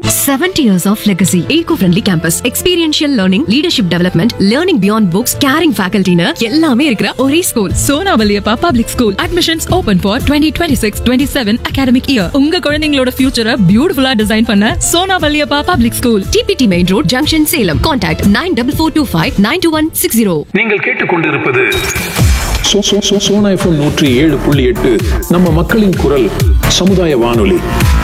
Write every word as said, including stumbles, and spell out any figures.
seventy years of legacy. Eco-friendly campus, experiential learning, leadership development, learning beyond books, caring faculty னு எல்லாமே இருக்கிற ஒரே school. Sona Valliappa public school. Admissions open for twenty twenty-six twenty-seven academic year. உங்க குழந்தைகளோட ஃபியூச்சரை பியூட்டிஃபுல்லா design பண்ண Sona Valliappa public school. T P T Main Road, Junction, Salem. Contact nine four four two five nine two one six zero. நீங்கள் கேட்டுக்கொண்டிருப்பது Sona FM நூற்றி ஏழு புள்ளி எட்டு நம்ம மக்களின் குரல் சமுதாய வானொலி.